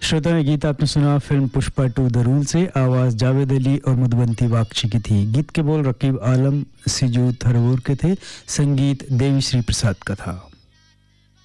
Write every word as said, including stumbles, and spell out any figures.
श्रोता ने गीत आपने सुना फिल्म पुष्पा टू द रूल से। आवाज जावेद अली और मधुबंती बागची की थी। गीत के बोल रकीब आलम सिजू थरवूर के थे। संगीत देवी श्री प्रसाद का था।